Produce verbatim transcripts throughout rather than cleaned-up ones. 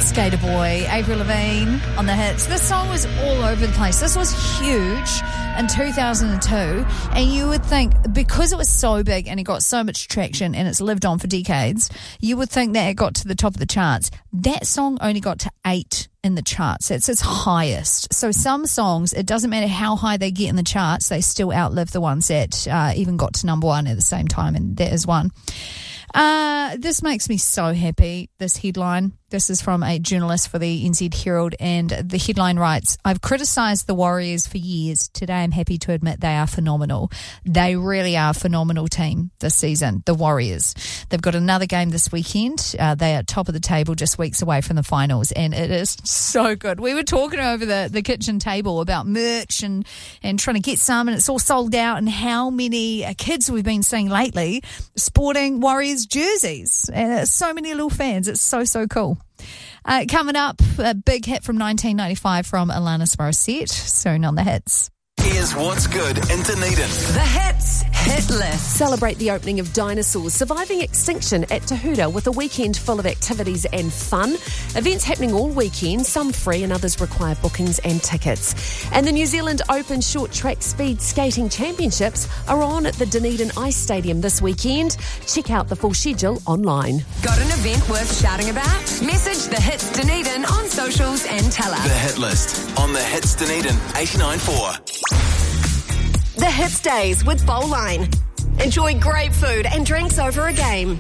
Skater Boy, Avril Lavigne on the hits. This song was all over the place. This was huge in two thousand two, and you would think, because it was so big and it got so much traction and it's lived on for decades, you would think that it got to the top of the charts. That song only got to eight in the charts. It's its highest. So some songs, it doesn't matter how high they get in the charts, they still outlive the ones that uh, even got to number one at the same time, and that is one. Uh, this makes me so happy, this headline. This is from a journalist for the N Z Herald, and the headline writes, I've criticised the Warriors for years. Today I'm happy to admit they are phenomenal. They really are a phenomenal team this season, the Warriors. They've got another game this weekend. Uh, they are top of the table, just weeks away from the finals, and it is so good. We were talking over the, the kitchen table about merch and, and trying to get some, and it's all sold out, and how many uh, kids we've been seeing lately sporting Warriors jerseys. And uh, so many little fans. It's so, so cool. Uh, coming up, a big hit from nineteen ninety-five from Alanis Morissette, soon on the hits. Here's what's good in Dunedin. The Hits Hit List. Celebrate the opening of dinosaurs surviving extinction at Tahuta with a weekend full of activities and fun. Events happening all weekend, some free and others require bookings and tickets. And the New Zealand Open Short Track Speed Skating Championships are on at the Dunedin Ice Stadium this weekend. Check out the full schedule online. Got an event worth shouting about? Message The Hits Dunedin on socials and tell us. The Hit List on the Hits Dunedin eighty-nine point four. The Hits Days with Bowline. Enjoy great food and drinks over a game.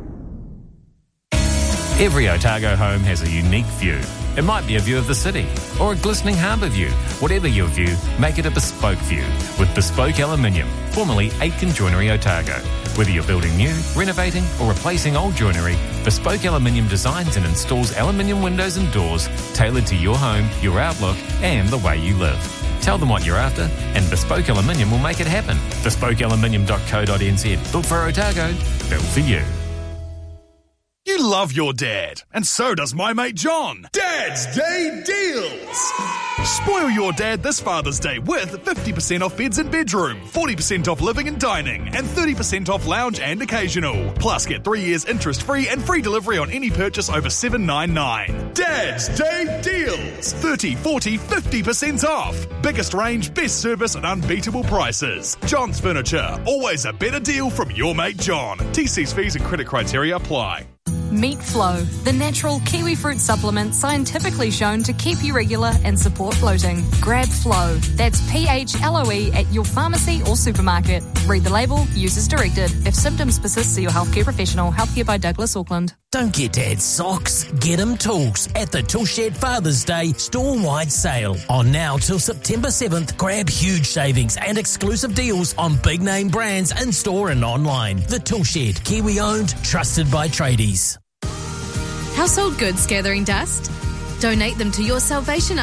Every Otago home has a unique view. It might be a view of the city or a glistening harbour view. Whatever your view, make it a bespoke view with Bespoke Aluminium, formerly Aitken Joinery Otago. Whether you're building new, renovating or replacing old joinery, Bespoke Aluminium designs and installs aluminium windows and doors tailored to your home, your outlook and the way you live. Tell them what you're after, and Bespoke Aluminium will make it happen. bespoke aluminium dot co dot n z. Built for Otago, built for you. You love your dad, and so does my mate John. Dad's Day Deals! Spoil your dad this Father's Day with fifty percent off beds and bedroom, forty percent off living and dining, and thirty percent off lounge and occasional. Plus, get three years interest-free and free delivery on any purchase over seven ninety-nine. Dad's Day Deals! thirty, forty, fifty percent off. Biggest range, best service and unbeatable prices. John's Furniture, always a better deal from your mate John. T C's fees and credit criteria apply. Meet Flow, the natural kiwi fruit supplement scientifically shown to keep you regular and support bloating. Grab Flow, that's P H L O E, at your pharmacy or supermarket. Read the label, use as directed. If symptoms persist, see your healthcare professional. Healthcare by Douglas Auckland. Don't get Dad socks, get him tools at the Toolshed Father's Day store-wide sale. On now till September seventh, grab huge savings and exclusive deals on big-name brands in-store and online. The Toolshed, Kiwi-owned, trusted by tradies. Household goods gathering dust? Donate them to your Salvation